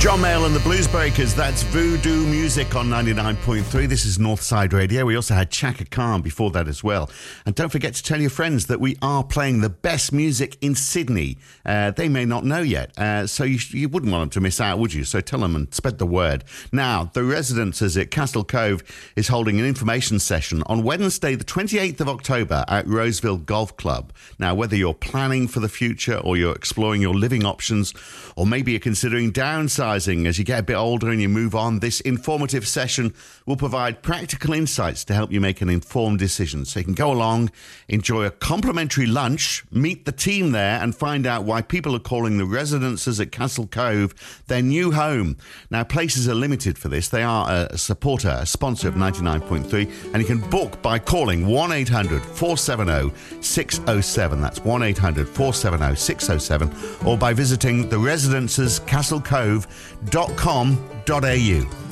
John Mayall and the Blues Breakers, that's Voodoo Music on 99.3. This is Northside Radio. We also had Chaka Khan before that as well. And don't forget to tell your friends that we are playing the best music in Sydney. They may not know yet, so you wouldn't want them to miss out, would you? So tell them and spread the word. Now, the Residences at Castle Cove is holding an information session on Wednesday, the 28th of October at Roseville Golf Club. Now, whether you're planning for the future or you're exploring your living options, or maybe you're considering downsizing as you get a bit older and you move on, this informative session will provide practical insights to help you make an informed decision. So you can go along, enjoy a complimentary lunch, meet the team there, and find out why people are calling the Residences at Castle Cove their new home. Now, places are limited for this. They are a sponsor of 99.3, and you can book by calling 1-800-470-607. That's 1-800-470-607, or by visiting theresidencescastlecove.com.au.